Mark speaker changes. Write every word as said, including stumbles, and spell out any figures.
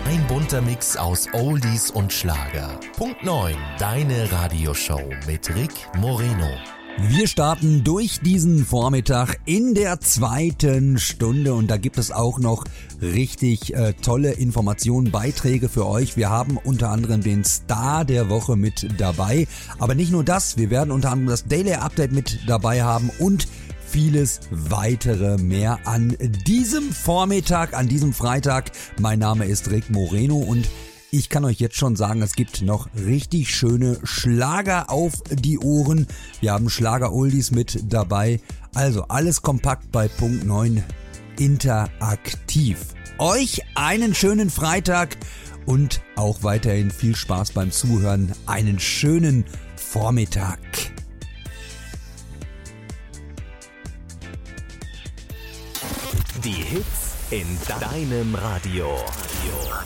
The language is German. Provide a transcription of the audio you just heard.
Speaker 1: Ein bunter Mix aus Oldies und Schlager. Punkt neun, deine Radioshow mit Rick Moreno.
Speaker 2: Wir starten durch diesen Vormittag in der zweiten Stunde und da gibt es auch noch richtig äh, tolle Informationen, Beiträge für euch. Wir haben unter anderem den Star der Woche mit dabei, aber nicht nur das, wir werden unter anderem das Daily Update mit dabei haben und vieles weitere mehr an diesem Vormittag, an diesem Freitag. Mein Name ist Rick Moreno und ich kann euch jetzt schon sagen, es gibt noch richtig schöne Schlager auf die Ohren. Wir haben Schlager-Oldies mit dabei. Also alles kompakt bei Punkt neun interaktiv. Euch einen schönen Freitag und auch weiterhin viel Spaß beim Zuhören. Einen schönen Vormittag.
Speaker 1: Die Hits in deinem Radio.